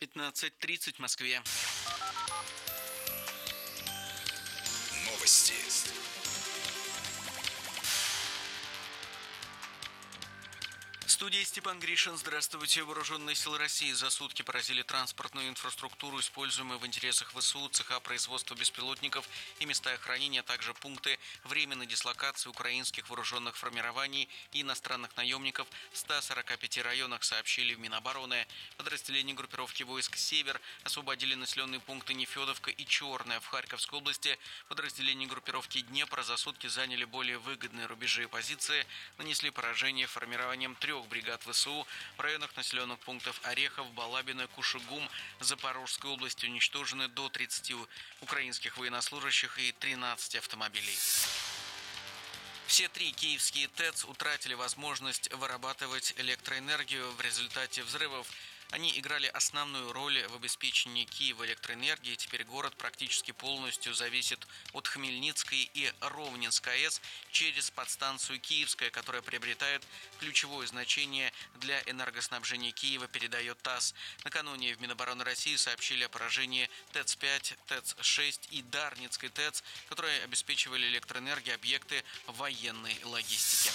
15:30 в Москве. Новости. В студии Степан Гришин. Здравствуйте. Вооруженные силы России за сутки поразили транспортную инфраструктуру, используемую в интересах ВСУ, цеха производства беспилотников и места хранения, а также пункты временной дислокации украинских вооруженных формирований и иностранных наемников в 145 районах, сообщили в Минобороны. Подразделения группировки войск «Север» освободили населенные пункты Нефедовка и Черная в Харьковской области. Подразделения группировки «Днепр» за сутки заняли более выгодные рубежи и позиции, нанесли поражение формированием 3 бригад ВСУ в районах населенных пунктов Орехов, Балабино, Кушугум, Запорожской области. Уничтожены до 30 украинских военнослужащих и 13 автомобилей. Все 3 киевские ТЭЦ утратили возможность вырабатывать электроэнергию в результате взрывов. Они играли основную роль в обеспечении Киева электроэнергией. Теперь город практически полностью зависит от Хмельницкой и Ровненской АЭС через подстанцию Киевская, которая приобретает ключевое значение для энергоснабжения Киева, передает ТАСС. Накануне в Минобороны России сообщили о поражении ТЭЦ-5, ТЭЦ-6 и Дарницкой ТЭЦ, которые обеспечивали электроэнергией объекты военной логистики.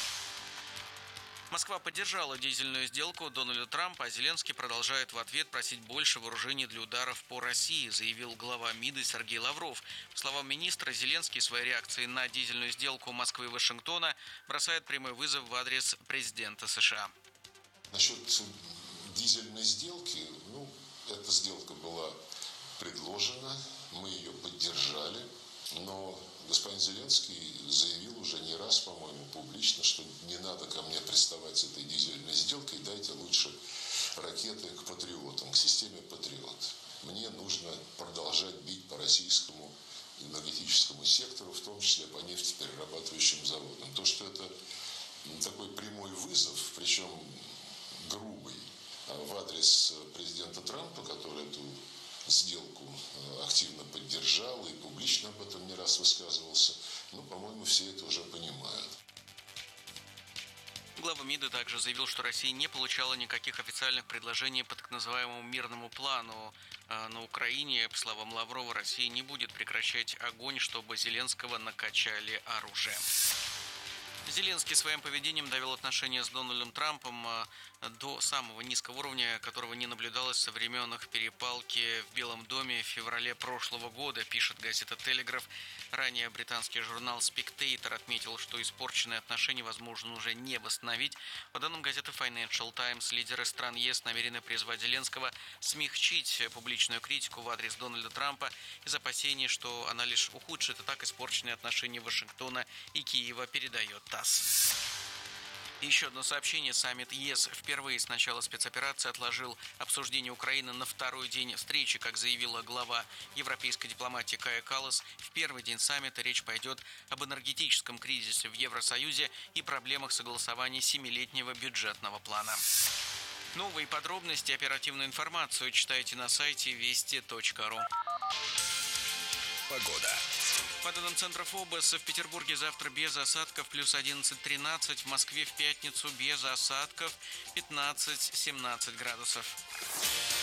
Москва поддержала дизельную сделку Дональда Трампа, а Зеленский продолжает в ответ просить больше вооружений для ударов по России, заявил глава МИДа Сергей Лавров. По словам министра, Зеленский своей реакцией на дизельную сделку Москвы и Вашингтона бросает прямой вызов в адрес президента США. Насчет дизельной сделки, эта сделка была предложена, мы ее поддержали. Но господин Зеленский заявил уже не раз, по-моему, публично, что не надо ко мне приставать с этой дизельной сделкой, дайте лучше ракеты к патриотам, к системе «Патриот». Мне нужно продолжать бить по российскому энергетическому сектору, в том числе по нефтеперерабатывающим заводам. То, что это такой прямой вызов, причем грубый, в адрес президента Трампа, который эту сделку активно поддержал и публично об этом не раз высказывался. По-моему, все это уже понимают. Глава МИДа также заявил, что Россия не получала никаких официальных предложений по так называемому мирному плану на Украине. По словам Лаврова, Россия не будет прекращать огонь, чтобы Зеленского накачали оружием. Зеленский своим поведением довел отношения с Дональдом Трампом до самого низкого уровня, которого не наблюдалось со времен их перепалки в Белом доме в феврале прошлого года, пишет газета «Телеграф». Ранее британский журнал «Спектейтор» отметил, что испорченные отношения, возможно, уже не восстановить. По данным газеты Financial Times, лидеры стран ЕС намерены призвать Зеленского смягчить публичную критику в адрес Дональда Трампа из опасений, что она лишь ухудшит и так испорченные отношения Вашингтона и Киева, передает ТАСС. Еще одно сообщение. Саммит ЕС впервые с начала спецоперации отложил обсуждение Украины на второй день встречи. Как заявила глава европейской дипломатии Кая Каллас, в первый день саммита речь пойдет об энергетическом кризисе в Евросоюзе и проблемах согласования 7-летнего бюджетного плана. Новые подробности и оперативную информацию читайте на сайте вести.ру. Погода. По данным Центра ФОБОС, в Петербурге завтра без осадков плюс 11-13, в Москве в пятницу без осадков 15-17 градусов.